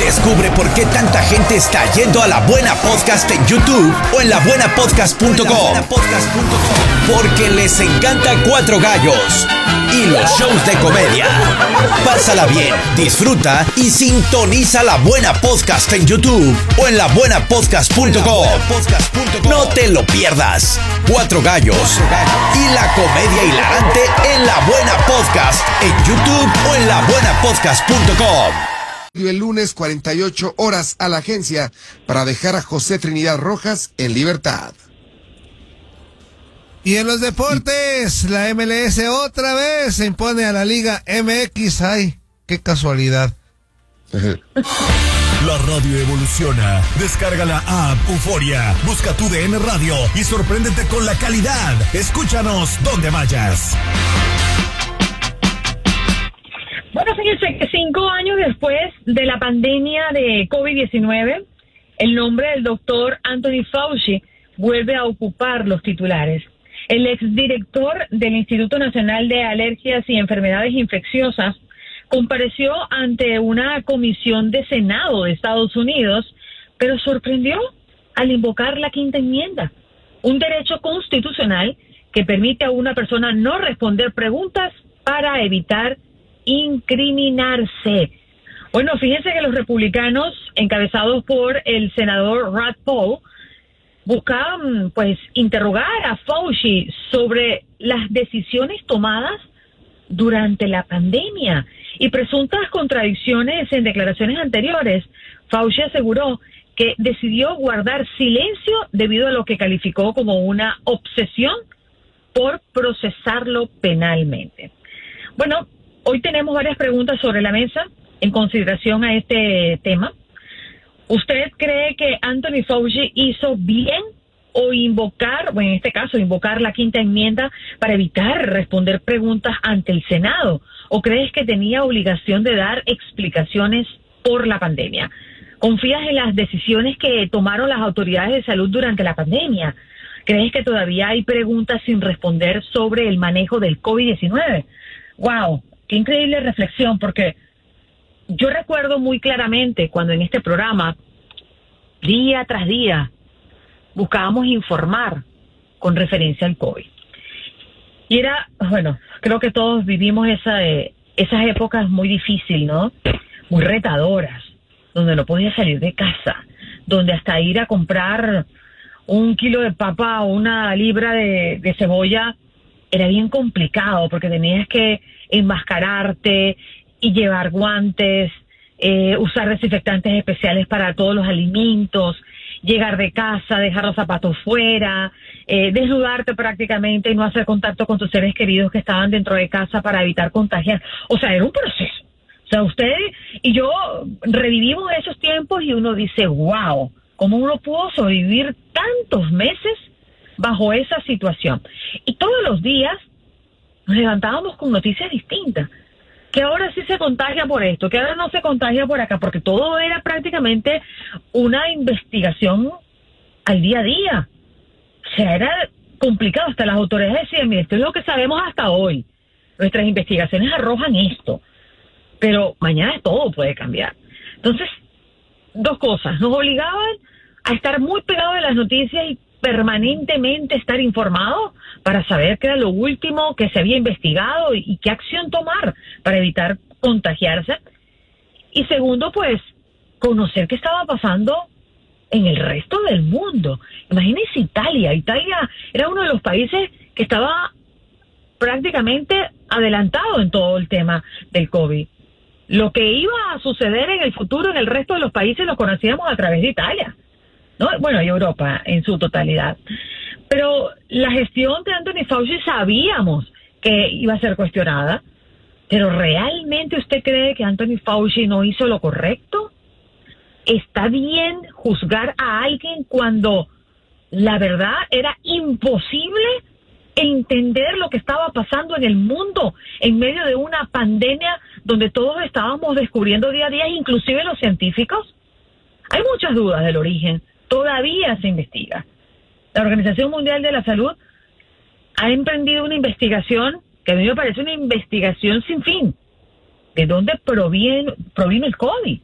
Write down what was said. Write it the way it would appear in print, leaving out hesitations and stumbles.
Descubre por qué tanta gente está yendo a La Buena Podcast en YouTube o en labuenapodcast.com. Porque les encanta Cuatro Gallos y los shows de comedia. Pásala bien, disfruta y sintoniza La Buena Podcast en YouTube o en labuenapodcast.com. No te lo pierdas. Cuatro Gallos y la comedia hilarante en La Buena Podcast en YouTube o en labuenapodcast.com. El lunes 48 horas a la agencia para dejar a José Trinidad Rojas en libertad. Y en los deportes, la MLS otra vez se impone a la Liga MX. ¡Ay, qué casualidad! La radio evoluciona. Descarga la app Euforia, busca tu DN Radio y sorpréndete con la calidad. Escúchanos donde vayas. Bueno, fíjense que 5 años después de la pandemia de COVID-19, el nombre del doctor Anthony Fauci vuelve a ocupar los titulares. El exdirector del Instituto Nacional de Alergias y Enfermedades Infecciosas compareció ante una comisión de Senado de Estados Unidos, pero sorprendió al invocar la Quinta Enmienda, un derecho constitucional que permite a una persona no responder preguntas para evitar incriminarse. Bueno, fíjense que los republicanos, encabezados por el senador Rand Paul, buscaban pues interrogar a Fauci sobre las decisiones tomadas durante la pandemia y presuntas contradicciones en declaraciones anteriores. Fauci aseguró que decidió guardar silencio debido a lo que calificó como una obsesión por procesarlo penalmente. Bueno, hoy tenemos varias preguntas sobre la mesa en consideración a este tema. ¿Usted cree que Anthony Fauci hizo bien o invocar la Quinta Enmienda para evitar responder preguntas ante el Senado? ¿O crees que tenía obligación de dar explicaciones por la pandemia? ¿Confías en las decisiones que tomaron las autoridades de salud durante la pandemia? ¿Crees que todavía hay preguntas sin responder sobre el manejo del COVID-19? ¡Wow! ¡Qué increíble reflexión! Porque yo recuerdo muy claramente cuando en este programa, día tras día, buscábamos informar con referencia al COVID. Y era, bueno, creo que todos vivimos esas épocas muy difíciles, ¿no? Muy retadoras, donde no podías salir de casa, donde hasta ir a comprar 1 kilo de papa o 1 libra de cebolla era bien complicado porque tenías que enmascararte y llevar guantes, usar desinfectantes especiales para todos los alimentos, llegar de casa, dejar los zapatos fuera, desnudarte prácticamente y no hacer contacto con tus seres queridos que estaban dentro de casa para evitar contagiar. O sea, era un proceso. O sea, usted y yo revivimos esos tiempos y uno dice, wow, ¿cómo uno pudo sobrevivir tantos meses bajo esa situación? Y todos los días nos levantábamos con noticias distintas. Que ahora sí se contagia por esto, que ahora no se contagia por acá, porque todo era prácticamente una investigación al día a día. O sea, era complicado. Hasta las autoridades decían, mire, esto es lo que sabemos hasta hoy. Nuestras investigaciones arrojan esto. Pero mañana todo puede cambiar. Entonces, 2 cosas. Nos obligaban a estar muy pegados de las noticias y permanentemente estar informados para saber qué era lo último que se había investigado y qué acción tomar para evitar contagiarse. Y segundo, pues, conocer qué estaba pasando en el resto del mundo. Imagínense Italia. Italia era uno de los países que estaba prácticamente adelantado en todo el tema del COVID. Lo que iba a suceder en el futuro en el resto de los países lo conocíamos a través de Italia, ¿no? Bueno, y Europa en su totalidad. Pero la gestión de Anthony Fauci sabíamos que iba a ser cuestionada, pero ¿realmente usted cree que Anthony Fauci no hizo lo correcto? ¿Está bien juzgar a alguien cuando la verdad era imposible entender lo que estaba pasando en el mundo en medio de una pandemia donde todos estábamos descubriendo día a día, inclusive los científicos? Hay muchas dudas del origen. Todavía se investiga. La Organización Mundial de la Salud ha emprendido una investigación que a mí me parece una investigación sin fin. ¿De dónde provino el COVID?